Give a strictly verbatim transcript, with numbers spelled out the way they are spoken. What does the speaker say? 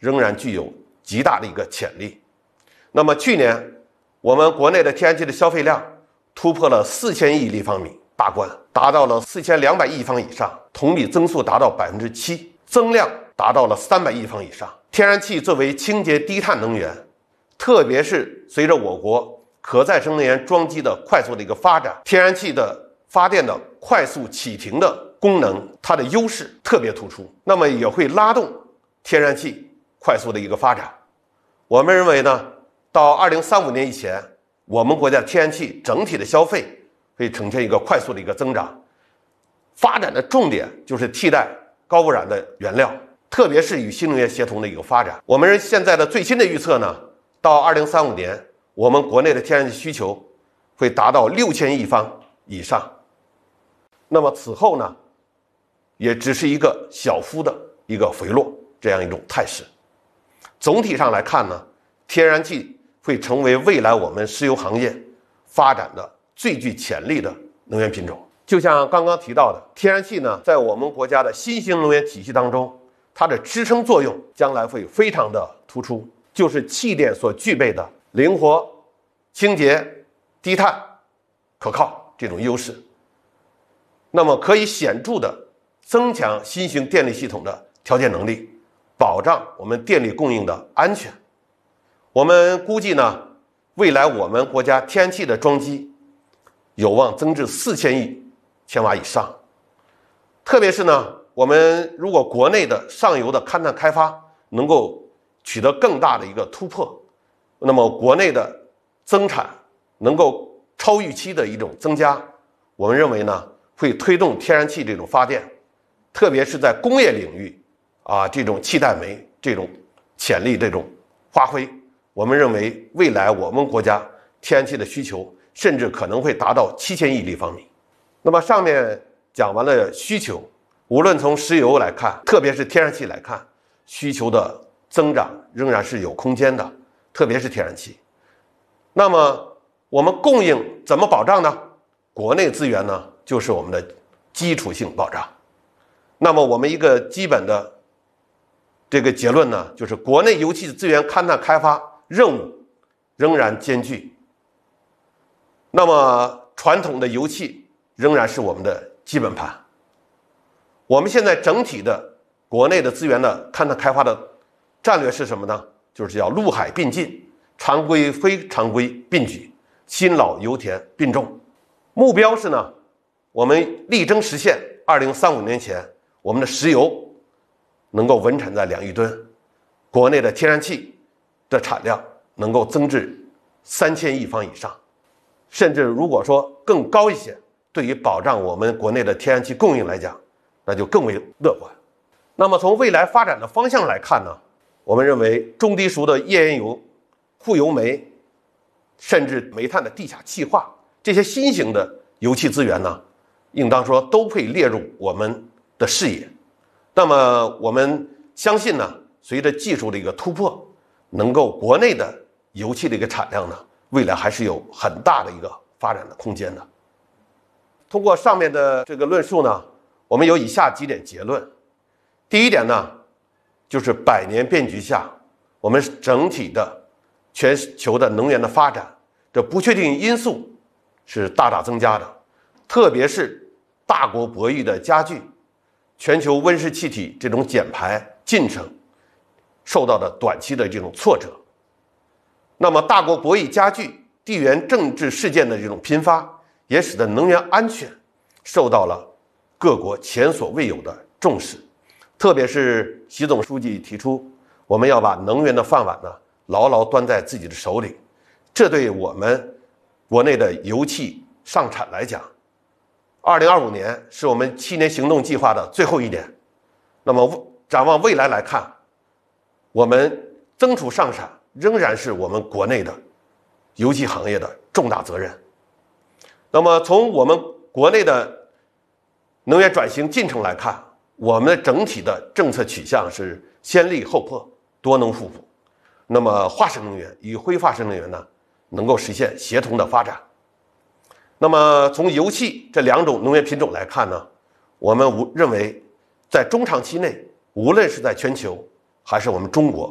仍然具有极大的一个潜力。那么去年我们国内的天然气的消费量突破了四千亿立方米大关，达到了四千两百亿方以上，同比增速达到百分之七，增量达到了三百亿方以上。天然气作为清洁低碳能源，特别是随着我国可再生能源装机的快速的一个发展，天然气的发电的快速启停的功能，它的优势特别突出，那么也会拉动天然气快速的一个发展。我们认为呢，到二零三五年以前，我们国家天然气整体的消费会呈现一个快速的一个增长，发展的重点就是替代高污染的原料，特别是与新能源协同的一个发展。我们现在的最新的预测呢，到二零三五年，我们国内的天然气需求会达到六千亿方以上。那么此后呢，也只是一个小幅的一个回落这样一种态势。总体上来看呢，天然气会成为未来我们石油行业发展的最具潜力的能源品种。就像刚刚提到的，天然气呢，在我们国家的新型能源体系当中，它的支撑作用将来会非常的突出，就是气电所具备的灵活、清洁、低碳、可靠这种优势，那么可以显著的增强新型电力系统的调节能力，保障我们电力供应的安全。我们估计呢，未来我们国家天然气的装机有望增至四千亿千瓦以上。特别是呢，我们如果国内的上游的勘探开发能够取得更大的一个突破，那么国内的增产能够超预期的一种增加，我们认为呢，会推动天然气这种发电，特别是在工业领域啊，这种气态煤这种潜力这种发挥，我们认为未来我们国家天然气的需求甚至可能会达到七千亿立方米。那么上面讲完了需求，无论从石油来看，特别是天然气来看，需求的增长仍然是有空间的，特别是天然气。那么我们供应怎么保障呢？国内资源呢，就是我们的基础性保障。那么我们一个基本的这个结论呢，就是国内油气资源勘探开发任务仍然艰巨，那么传统的油气仍然是我们的基本盘。我们现在整体的国内的资源的勘探开发的战略是什么呢？就是要陆海并进，常规非常规并举，新老油田并种。目标是呢，我们力争实现二零三五年前我们的石油能够稳产在两亿吨，国内的天然气的产量能够增至三千亿方以上，甚至如果说更高一些，对于保障我们国内的天然气供应来讲，那就更为乐观。那么从未来发展的方向来看呢，我们认为中低熟的页岩油、护油煤，甚至煤炭的地下气化，这些新型的油气资源呢，应当说都会列入我们的视野。那么我们相信呢，随着技术的一个突破，能够国内的油气的一个产量呢，未来还是有很大的一个发展的空间的。通过上面的这个论述呢，我们有以下几点结论。第一点呢，就是百年变局下，我们整体的全球的能源的发展，这不确定因素是大大增加的，特别是大国博弈的加剧，全球温室气体这种减排进程受到的短期的这种挫折。那么大国博弈加剧，地缘政治事件的这种频发，也使得能源安全受到了各国前所未有的重视。特别是习总书记提出，我们要把能源的饭碗呢牢牢端在自己的手里，这对我们国内的油气上产来讲，二零二五年是我们七年行动计划的最后一年。那么展望未来来看，我们增储上产仍然是我们国内的油气行业的重大责任。那么从我们国内的能源转型进程来看，我们的整体的政策取向是先立后破，多能互补。那么化石能源与非化石能源呢，能够实现协同的发展。那么从油气这两种能源品种来看呢，我们认为在中长期内，无论是在全球还是我们中国，